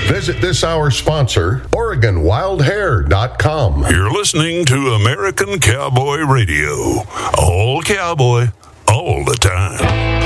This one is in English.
Visit this hour's sponsor, OregonWildHair.com. You're listening to American Cowboy Radio. All cowboy, all the time.